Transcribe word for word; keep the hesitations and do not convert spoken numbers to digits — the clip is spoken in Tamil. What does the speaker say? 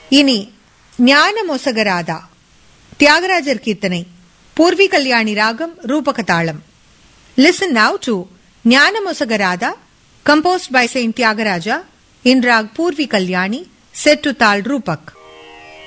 இனி ஞானமொசகராதா தியாகராஜர் கீர்த்தனை, பூர்வி கல்யாணி ராகம், ரூபக தாளம். Listen now to ஞானமொசகராதா composed by Saint Tyagaraja in rag Purvi Kalyani set to Tal Rupak.